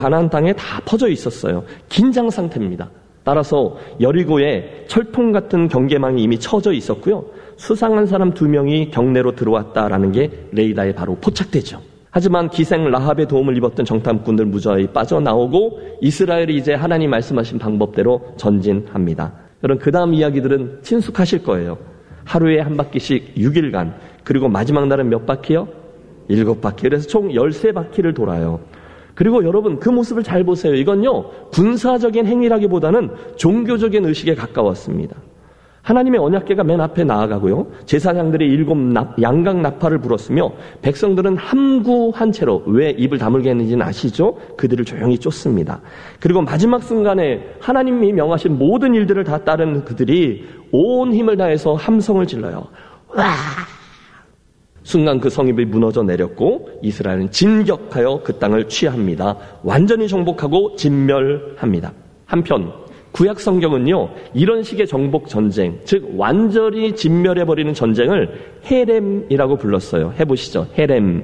가나안 땅에 다 퍼져 있었어요. 긴장 상태입니다. 따라서 여리고에 철통 같은 경계망이 이미 쳐져 있었고요. 수상한 사람 2명이 경내로 들어왔다라는 게 레이더에 바로 포착되죠. 하지만 기생 라합의 도움을 입었던 정탐꾼들 무사히 빠져나오고 이스라엘이 이제 하나님 말씀하신 방법대로 전진합니다. 여러분, 그 다음 이야기들은 친숙하실 거예요. 하루에 한 바퀴씩 6일간, 그리고 마지막 날은 몇 바퀴요? 7바퀴. 그래서 총 13바퀴를 돌아요. 그리고 여러분, 그 모습을 잘 보세요. 이건요, 군사적인 행위라기보다는 종교적인 의식에 가까웠습니다. 하나님의 언약궤가 맨 앞에 나아가고요, 제사장들이 7 양각 나팔을 불었으며 백성들은 함구한 채로, 왜 입을 다물게 했는지는 아시죠? 그들을 조용히 쫓습니다. 그리고 마지막 순간에 하나님이 명하신 모든 일들을 다 따른 그들이 온 힘을 다해서 함성을 질러요. 와! 순간 그 성읍이 무너져 내렸고 이스라엘은 진격하여 그 땅을 취합니다. 완전히 정복하고 진멸합니다. 한편 구약 성경은요, 이런 식의 정복 전쟁, 즉 완전히 진멸해버리는 전쟁을 헤렘이라고 불렀어요. 해보시죠. 헤렘.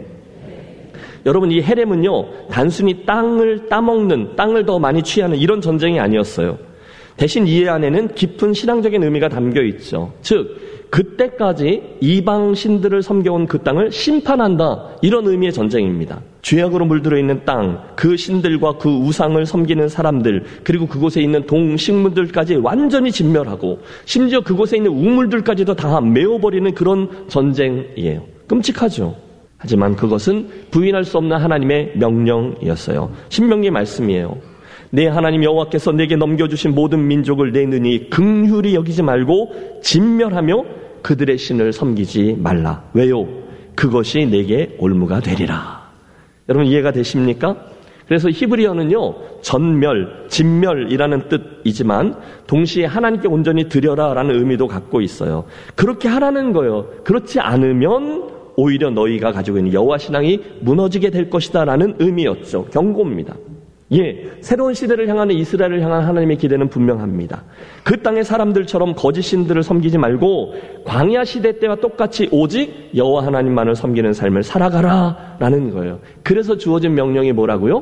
여러분, 이 헤렘은요, 단순히 땅을 따먹는, 땅을 더 많이 취하는 이런 전쟁이 아니었어요. 대신 이 안에는 깊은 신앙적인 의미가 담겨 있죠. 즉 그때까지 이방 신들을 섬겨온 그 땅을 심판한다, 이런 의미의 전쟁입니다. 죄악으로 물들어 있는 땅, 그 신들과 그 우상을 섬기는 사람들, 그리고 그곳에 있는 동식물들까지 완전히 진멸하고 심지어 그곳에 있는 우물들까지도 다 메워버리는 그런 전쟁이에요. 끔찍하죠. 하지만 그것은 부인할 수 없는 하나님의 명령이었어요. 신명기 말씀이에요. 내 하나님 여호와께서 내게 넘겨주신 모든 민족을 내 눈이 긍휼히 여기지 말고 진멸하며 그들의 신을 섬기지 말라. 왜요? 그것이 내게 올무가 되리라. 여러분, 이해가 되십니까? 그래서 히브리어는요, 전멸, 진멸이라는 뜻이지만 동시에 하나님께 온전히 드려라 라는 의미도 갖고 있어요. 그렇게 하라는 거예요. 그렇지 않으면 오히려 너희가 가지고 있는 여호와 신앙이 무너지게 될 것이다 라는 의미였죠. 경고입니다. 예, 새로운 시대를 향하는 이스라엘을 향한 하나님의 기대는 분명합니다. 그 땅의 사람들처럼 거짓 신들을 섬기지 말고 광야 시대 때와 똑같이 오직 여호와 하나님만을 섬기는 삶을 살아가라 라는 거예요. 그래서 주어진 명령이 뭐라고요?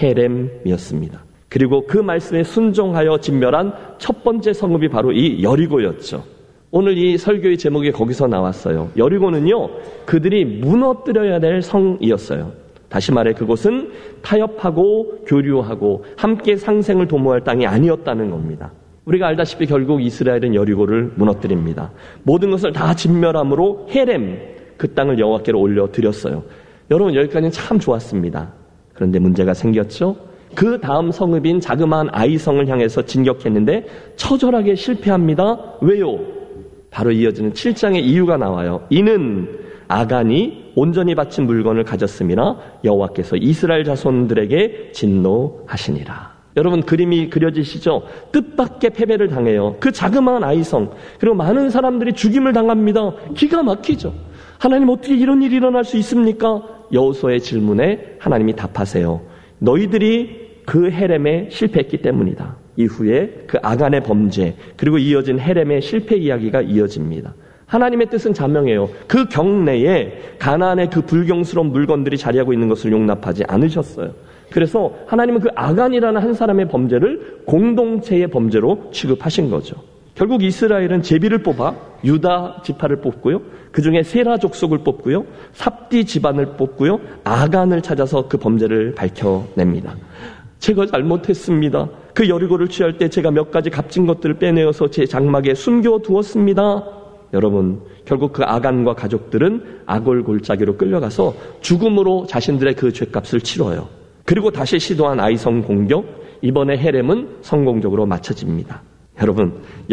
헤렘이었습니다. 그리고 그 말씀에 순종하여 진멸한 첫 번째 성읍이 바로 이 여리고였죠. 오늘 이 설교의 제목이 거기서 나왔어요. 여리고는요, 그들이 무너뜨려야 될 성이었어요. 다시 말해 그곳은 타협하고 교류하고 함께 상생을 도모할 땅이 아니었다는 겁니다. 우리가 알다시피 결국 이스라엘은 여리고를 무너뜨립니다. 모든 것을 다 진멸함으로 헤렘, 그 땅을 여호와께로 올려드렸어요. 여러분, 여기까지는 참 좋았습니다. 그런데 문제가 생겼죠. 그 다음 성읍인 자그마한 아이성을 향해서 진격했는데 처절하게 실패합니다. 왜요? 바로 이어지는 7장의 이유가 나와요. 이는 아간이 온전히 바친 물건을 가졌음이나 여호와께서 이스라엘 자손들에게 진노하시니라. 여러분, 그림이 그려지시죠? 뜻밖의 패배를 당해요. 그 자그마한 아이성, 그리고 많은 사람들이 죽임을 당합니다. 기가 막히죠. 하나님, 어떻게 이런 일이 일어날 수 있습니까? 여호수아의 질문에 하나님이 답하세요. 너희들이 그 헤렘에 실패했기 때문이다. 이후에 그 아간의 범죄, 그리고 이어진 헤렘의 실패 이야기가 이어집니다. 하나님의 뜻은 자명해요. 그 경내에 가나안의 그 불경스러운 물건들이 자리하고 있는 것을 용납하지 않으셨어요. 그래서 하나님은 그 아간이라는 한 사람의 범죄를 공동체의 범죄로 취급하신 거죠. 결국 이스라엘은 제비를 뽑아 유다 지파를 뽑고요, 그 중에 세라 족속을 뽑고요, 삽디 집안을 뽑고요, 아간을 찾아서 그 범죄를 밝혀냅니다. 제가 잘못했습니다. 그 여리고를 취할 때 제가 몇 가지 값진 것들을 빼내어서 제 장막에 숨겨두었습니다. 여러분, 결국 그 아간과 가족들은 아골 골짜기로 끌려가서 죽음으로 자신들의 그 죄값을 치러요. 그리고 다시 시도한 아이성 공격, 이번에 헤렘은 성공적으로 마쳐집니다. 여러분,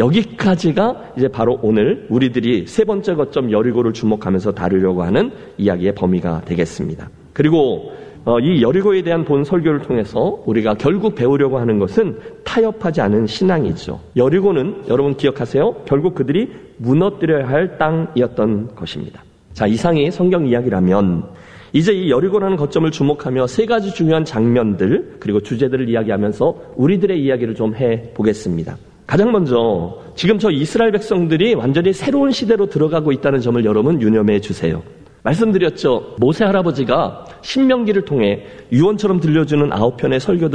여기까지가 이제 바로 오늘 우리들이 세 번째 거점 여리고를 주목하면서 다루려고 하는 이야기의 범위가 되겠습니다. 그리고 이 여리고에 대한 본 설교를 통해서 우리가 결국 배우려고 하는 것은 타협하지 않은 신앙이죠. 여리고는 여러분 기억하세요? 결국 그들이 무너뜨려야 할 땅이었던 것입니다. 자, 이상이 성경 이야기라면 이제 이 여리고라는 거점을 주목하며 세 가지 중요한 장면들, 그리고 주제들을 이야기하면서 우리들의 이야기를 좀 해보겠습니다. 가장 먼저 지금 저 이스라엘 백성들이 완전히 새로운 시대로 들어가고 있다는 점을 여러분 유념해 주세요. 말씀드렸죠. 모세 할아버지가 신명기를 통해 유언처럼 들려주는 9편의 설교들